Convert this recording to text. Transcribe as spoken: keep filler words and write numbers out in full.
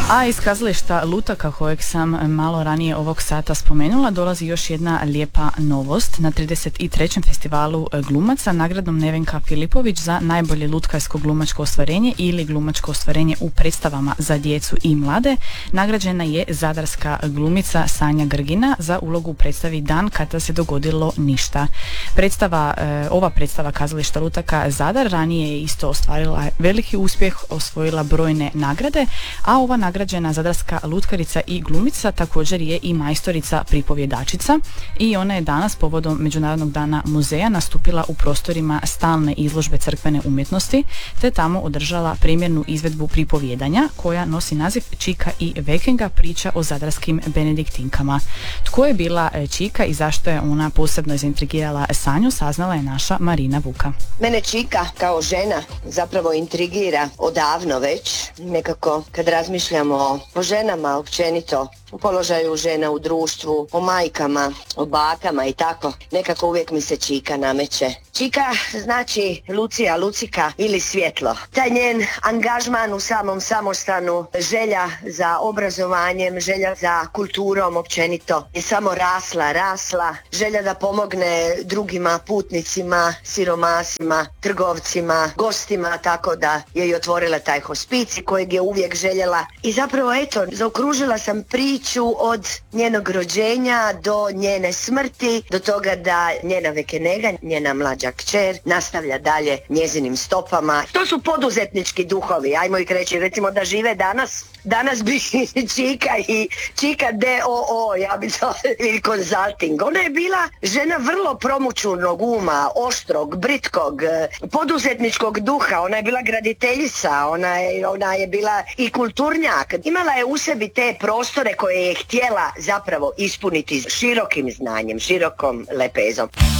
A iz kazališta Lutaka, kojeg sam malo ranije ovog sata spomenula, dolazi još jedna lijepa novost. Na trideset trećem festivalu glumaca nagradom Nevenka Filipović za najbolje lutkarsko glumačko ostvarenje ili glumačko ostvarenje u predstavama za djecu i mlade nagrađena je zadarska glumica Sanja Grgina za ulogu u predstavi Dan kada se dogodilo ništa. Predstava, ova predstava kazališta Lutaka Zadar ranije je isto ostvarila veliki uspjeh, osvojila brojne nagrade, a ova nagrađena zadarska lutkarica i glumica također je i majstorica pripovjedačica i ona je danas povodom Međunarodnog dana muzeja nastupila u prostorima stalne izložbe crkvene umjetnosti te tamo održala primjernu izvedbu pripovjedanja koja nosi naziv Čika i Vekinga, priča o zadarskim benediktinkama. Tko je bila Čika i zašto je ona posebno zaintrigirala Sanju, saznala je naša Marina Vuka. Mene Čika kao žena zapravo intrigira odavno već, nekako kad razmišljamo o ženama općenito, o položaju žena u društvu, o majkama, o bakama i tako, nekako uvijek mi se Čika nameće. Čika znači Lucija, Lucika ili svjetlo. Taj njen angažman u samom samostanu, želja za obrazovanjem, želja za kulturom općenito je samo rasla, rasla. Želja da pomogne drugima, putnicima, siromasima, trgovcima, gostima, tako da je i otvorila taj hospicij kojeg je uvijek željela. I zapravo eto, zaokružila sam priču od njenog rođenja do njene smrti, do toga da njena vekenega, njena mlađa kćer, nastavlja dalje njezinim stopama. To su poduzetnički duhovi, ajmo ih reći, recimo da žive danas. Danas bi Čika i Čika D O O, ja bi to, ili consulting. Ona je bila žena vrlo promućurnog uma, oštrog, britkog, poduzetničkog duha. Ona je bila graditeljica, ona je, ona je bila i kulturnjak. Imala je u sebi te prostore koje je htjela zapravo ispuniti širokim znanjem, širokom lepezom.